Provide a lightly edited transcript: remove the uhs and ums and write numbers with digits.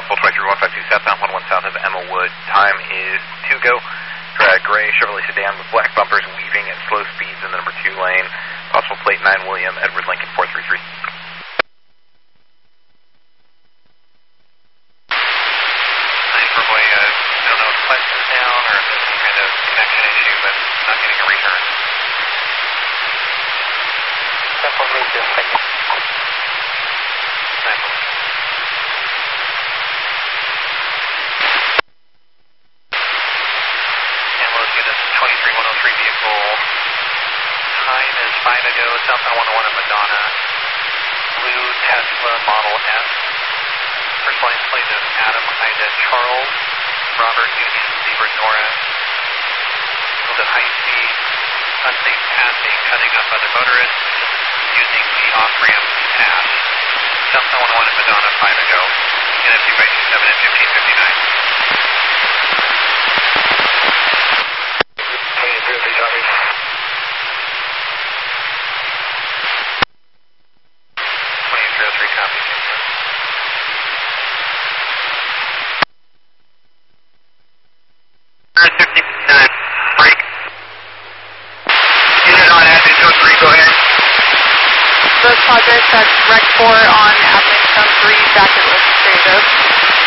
Full 23152 southbound, 11 south of Emma Wood. Time is 2 go. Drag gray Chevrolet sedan with black bumpers weaving at slow speeds in the number 2 lane. Possible plate 9 William, Edward Lincoln 433. I don't know if Quest is down or if there's some kind of connection issue, but not getting a return. Definitely need to thank you. And let's get this 23103 vehicle. Time is 5 ago, southbound 101 of Madonna. Blue Tesla Model S. First license plate is Adam Ida Charles. Robert Union Zebra Nora. Was at high speed. Unsafe passing, cutting up other motorists. Using the off-ramp to pass. Southbound 101 of Madonna 5 ago. NFC 527 at 1559. 2303 copy. Break. Unit on Admin Zone 3, go ahead. Those projects, that's Rec 4 on Admin Zone 3, back at Ocean Creative.